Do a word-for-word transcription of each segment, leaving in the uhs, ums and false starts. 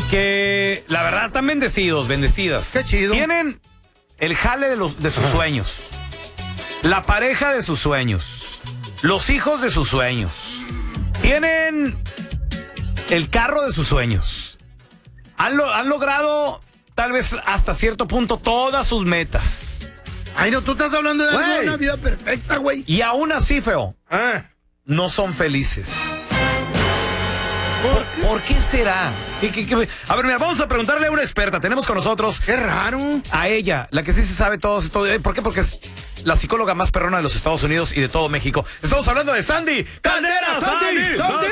que la verdad están bendecidos, bendecidas. Qué chido. Tienen el jale de, los, de sus sueños, la pareja de sus sueños, los hijos de sus sueños. Tienen el carro de sus sueños. Han, lo, han logrado tal vez hasta cierto punto todas sus metas. Ay, no, tú estás hablando de Güey. una vida perfecta, güey. Y aún así, feo, Ah. no son felices. ¿Por qué? ¿Por qué será? ¿Qué, qué, qué? A ver, mira, vamos a preguntarle a una experta. Tenemos con nosotros Qué raro. a ella, la que sí se sabe todo esto. ¿Por qué? Porque es la psicóloga más perrona de los Estados Unidos y de todo México. Estamos hablando de Sandy Caldera. Sandy,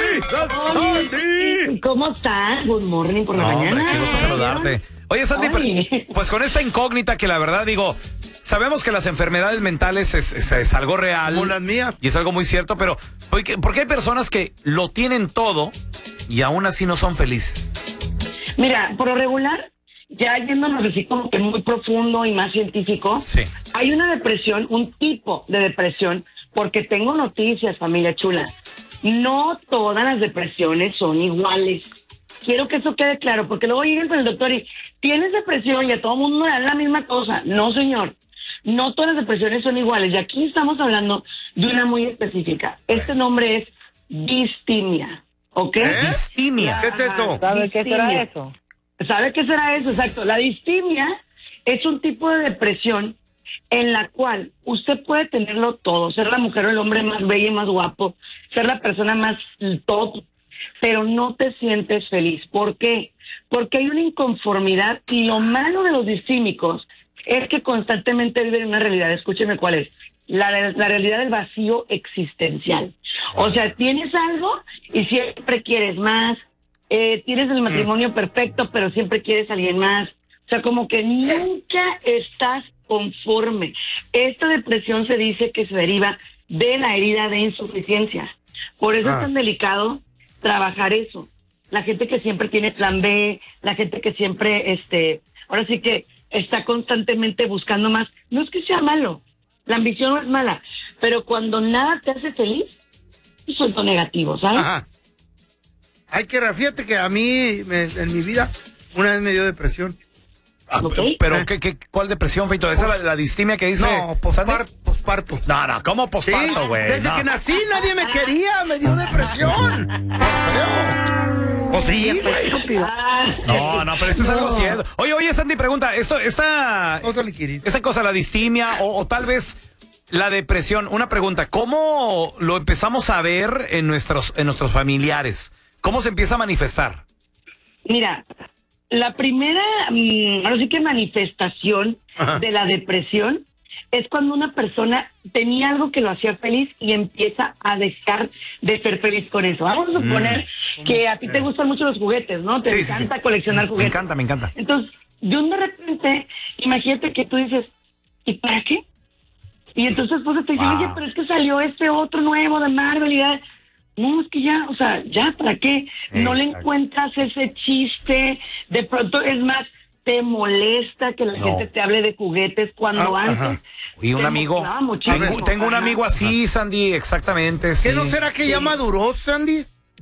Sandy, Sandy. ¿Cómo estás? Good morning por la No, mañana. hombre, qué gusto saludarte. Oye, Sandy, Ay. pero, pues con esta incógnita que la verdad digo, sabemos que las enfermedades mentales es, es, es algo real. Como las mías. Y es algo muy cierto, pero ¿por qué, por qué hay personas que lo tienen todo y aún así no son felices? Mira, por lo regular, ya yéndonos así como que muy profundo y más científico, Sí. hay una depresión, un tipo de depresión, porque tengo noticias, familia chula. No todas las depresiones son iguales. Quiero que eso quede claro, porque luego llegan con el doctor y tienes depresión y a todo el mundo le dan la misma cosa. No, señor. No todas las depresiones son iguales. Y aquí estamos hablando de una muy específica. Este nombre es distimia. ¿Ok? ¿Eh? Distimia. ¿Qué es eso? ¿Sabe qué será eso? ¿Sabe qué será eso? Exacto. La distimia es un tipo de depresión en la cual usted puede tenerlo todo, ser la mujer o el hombre más bello y más guapo, ser la persona más top, pero no te sientes feliz. ¿Por qué? Porque hay una inconformidad y lo malo de los distímicos es que constantemente viven una realidad. Escúcheme cuál es. La, la realidad del vacío existencial. O sea, tienes algo y siempre quieres más. Eh, tienes el matrimonio perfecto, pero siempre quieres a alguien más. O sea, como que nunca estás conforme. Esta depresión se dice que se deriva de la herida de insuficiencia. Por eso Ah. es tan delicado trabajar eso. La gente que siempre tiene plan B, la gente que siempre, este, ahora sí que está constantemente buscando más. No es que sea malo, la ambición no es mala, pero cuando nada te hace feliz, es algo negativo, ¿sabes? Ajá. Ay, que fíjate que a mí, me- en mi vida, una vez me dio depresión. Ah, Ok. pero ¿qué, qué, ¿cuál depresión, Feito? ¿Esa es la, la distimia que dice? No, posparto. posparto. No, no, ¿cómo Sí, posparto, güey? desde No. que nací nadie me quería, me dio depresión. Por feo. Pues sí, güey. Ah, No, no, pero esto es algo no. cierto. Oye, oye, Sandy, pregunta, esto, esta, Vamos a liquidar. esta cosa, la distimia o, o tal vez la depresión, una pregunta, ¿cómo lo empezamos a ver en nuestros, en nuestros familiares? ¿Cómo se empieza a manifestar? Mira, la primera, mm, ahora sí que manifestación Ajá. de la depresión es cuando una persona tenía algo que lo hacía feliz y empieza a dejar de ser feliz con eso. Vamos a suponer que a ti te gustan mucho los juguetes, ¿no? Te Sí, sí, encanta sí. coleccionar Me juguetes. encanta, me encanta. Entonces, de un de repente, imagínate que tú dices, ¿y para qué? Y entonces tu esposa te dice, Wow. oye, pero es que salió este otro nuevo de Marvel y ya. No, es que ya, o sea, ya, ¿para qué? No le Exacto. encuentras ese chiste. De pronto, es más, te molesta que la No. gente te hable de juguetes cuando Ah, antes. ajá. Y un te amigo, emocionaba muchísimo. tengo, tengo un Ajá. amigo así, Sandy, exactamente. ¿Qué Sí. no será que ya maduró, Sandy?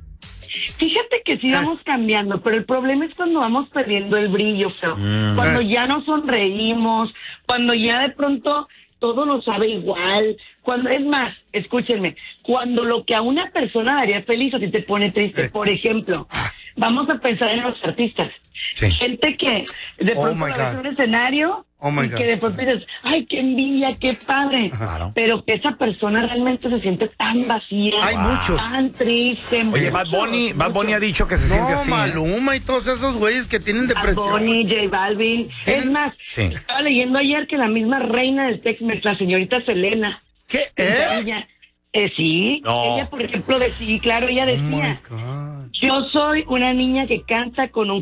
Fíjate que sí vamos cambiando, pero el problema es cuando vamos perdiendo el brillo, feo. Mm. Cuando Eh. ya no sonreímos, cuando ya de pronto todo nos sabe igual. Cuando, es más, escúchenme, cuando lo que a una persona daría feliz a ti te pone triste. Eh. Por ejemplo, vamos a pensar en los artistas. Sí. Gente que de Oh, pronto my ves God. un escenario Oh, my y God. que de pronto dices, ay, qué envidia, qué padre. Claro. Pero que esa persona realmente se siente tan vacía, Hay muchos. tan triste. Oye, Bad muchos, Bunny, Bad muchos. Bunny ha dicho que se siente No, así. ¿eh? Maluma y todos esos güeyes que tienen Bad depresión. Bunny, J Balvin. Es más, Sí. estaba leyendo ayer que la misma reina del Tex-Mex, la señorita Selena, ¿Qué? ¿Eh? ella, eh, sí, No. ella, por ejemplo, decía, claro, ella Oh, my decía, God. yo soy una niña que canta con un